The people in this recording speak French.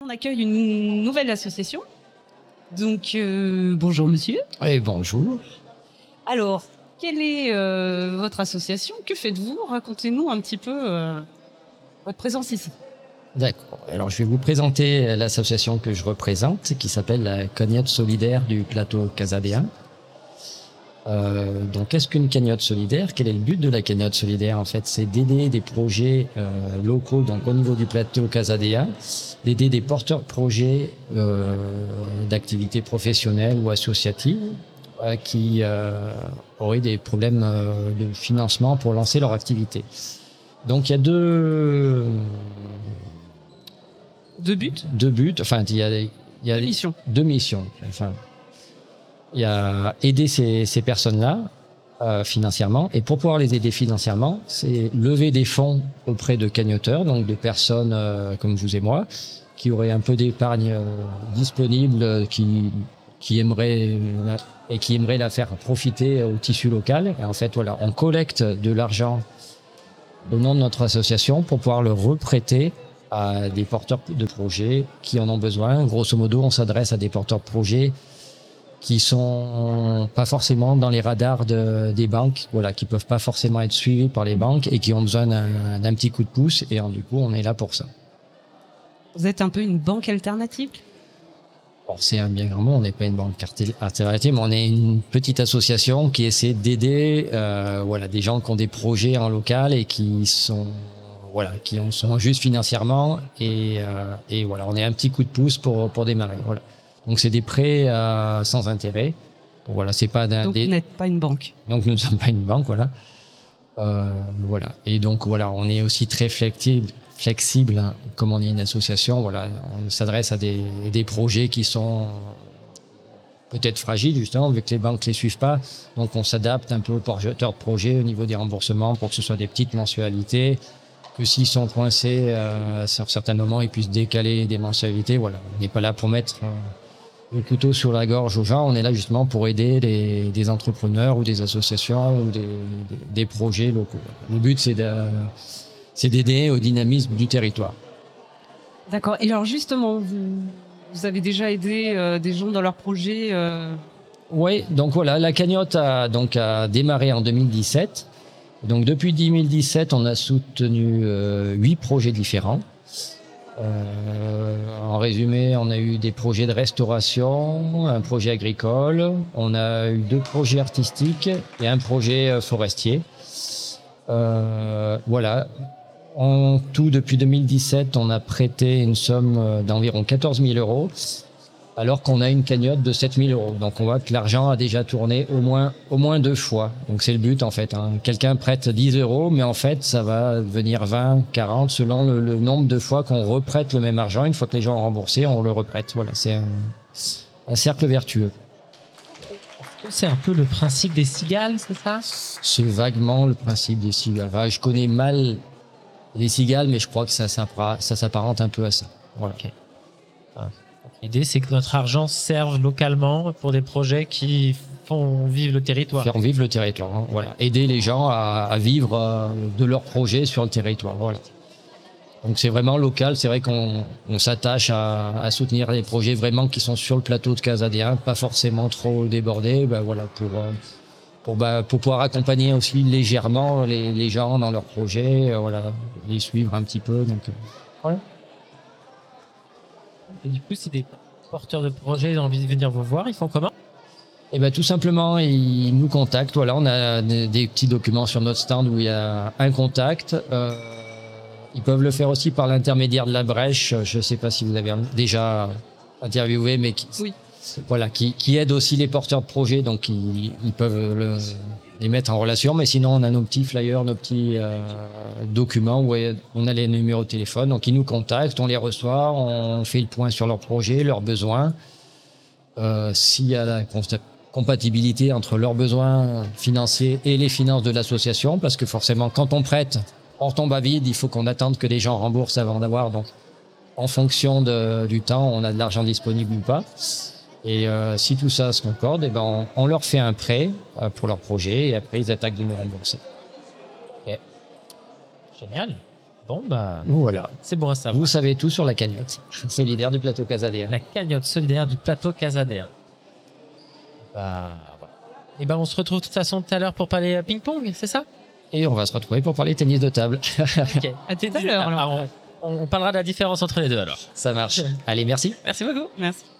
on accueille une nouvelle association. Donc, bonjour monsieur. Oui, bonjour. Alors, quelle est votre association? Que faites-vous? Racontez-nous un petit peu votre présence ici. D'accord. Alors, je vais vous présenter l'association que je représente, qui s'appelle la Cagnotte solidaire du plateau Casadéen. Donc, qu'est-ce qu'une cagnotte solidaire? Quel est le but de la cagnotte solidaire? En fait, c'est d'aider des projets locaux, donc au niveau du plateau Casadéen, d'aider des porteurs de projets d'activités professionnelles ou associatives qui auraient des problèmes de financement pour lancer leur activité. Donc, il y a deux buts. Enfin, il y a missions. Deux missions. Enfin, il y a aider ces personnes-là financièrement. Et pour pouvoir les aider financièrement, c'est lever des fonds auprès de cagnoteurs, donc de personnes comme vous et moi, qui auraient un peu d'épargne disponible, qui aimeraient la faire profiter au tissu local. Et en fait, voilà, on collecte de l'argent au nom de notre association pour pouvoir le reprêter à des porteurs de projets qui en ont besoin. Grosso modo, on s'adresse à des porteurs de projets qui sont pas forcément dans les radars des banques, voilà, qui peuvent pas forcément être suivis par les banques et qui ont besoin d'un petit coup de pouce. Et du coup, on est là pour ça. Vous êtes un peu une banque alternative? Bon, c'est un bien grand mot, on n'est pas une banque alternative, mais on est une petite association qui essaie d'aider des gens qui ont des projets en local et qui sont juste financièrement et voilà, on est un petit coup de pouce pour démarrer. Voilà. Donc c'est des prêts sans intérêt. Donc, voilà, c'est pas Donc vous n'êtes pas une banque. Donc nous ne sommes pas une banque, voilà. Voilà. Et donc voilà, on est aussi très flexible, hein, comme on est une association. Voilà, on s'adresse à des projets qui sont peut-être fragiles justement, vu que les banques les suivent pas. Donc on s'adapte un peu aux porteurs de projets au niveau des remboursements pour que ce soit des petites mensualités. Que s'ils sont coincés sur certains moments, ils puissent décaler des mensualités. Voilà, on n'est pas là pour mettre le couteau sur la gorge aux gens. On est là justement pour aider des entrepreneurs ou des associations ou des projets locaux. Le but, c'est d'aider au dynamisme du territoire. D'accord. Et alors justement, vous avez déjà aidé des gens dans leurs projets Oui, donc voilà, la cagnotte a démarré en 2017. Donc depuis 2017, on a soutenu 8 projets différents. En résumé, on a eu des projets de restauration, un projet agricole, on a eu 2 projets artistiques et un projet forestier. Voilà. En tout, depuis 2017, on a prêté une somme d'environ 14 000 euros, alors qu'on a une cagnotte de 7 000 euros. Donc on voit que l'argent a déjà tourné au moins 2 fois. Donc c'est le but en fait. Hein. Quelqu'un prête 10 euros, mais en fait ça va devenir 20, 40 selon le nombre de fois qu'on reprête le même argent. Une fois que les gens ont remboursé, on le reprête. Voilà, c'est un cercle vertueux. C'est un peu le principe des cigales, c'est ça? C'est vaguement le principe des cigales. Enfin, je connais mal les cigales, mais je crois que ça s'apparente un peu à ça. Voilà. Okay. L'idée, c'est que notre argent serve localement pour des projets qui font vivre le territoire. Faire vivre le territoire, hein, voilà. Aider les gens à vivre de leurs projets sur le territoire. Voilà. Donc c'est vraiment local. C'est vrai qu'on s'attache à soutenir les projets vraiment qui sont sur le plateau de Casadéen, pas forcément trop débordés. Ben voilà, pour pouvoir accompagner aussi légèrement les gens dans leurs projets, voilà, les suivre un petit peu. Donc voilà. Et du coup, si des porteurs de projets ont envie de venir vous voir, ils font comment? Eh ben tout simplement, ils nous contactent. Voilà, on a des petits documents sur notre stand où il y a un contact. Ils peuvent le faire aussi par l'intermédiaire de la Brèche. Je ne sais pas si vous avez déjà interviewé, mais qui aide aussi les porteurs de projets. Donc ils peuvent les mettre en relation. Mais sinon, on a nos petits flyers, nos petits documents où on a les numéros de téléphone. Donc ils nous contactent, on les reçoit, on fait le point sur leurs projets, leurs besoins. S'il y a la compatibilité entre leurs besoins financiers et les finances de l'association, parce que forcément, quand on prête, on tombe à vide, il faut qu'on attende que les gens remboursent avant d'avoir. Donc, en fonction du temps, on a de l'argent disponible ou pas. Et si tout ça se concorde, eh ben on leur fait un prêt pour leur projet et après, ils attaquent de nous rembourser. Okay. Génial. Bon, bah, Voilà. c'est bon à savoir. Vous savez tout sur la cagnotte solidaire du plateau Casadère. La cagnotte solidaire du plateau Casadère. Bah, voilà. Et ben, on se retrouve de toute façon tout à l'heure pour parler ping-pong, c'est ça? Et on va se retrouver pour parler tennis de table. Ok. À tout à l'heure. alors. On parlera de la différence entre les deux alors. Ça marche. Allez, merci. Merci beaucoup. Merci.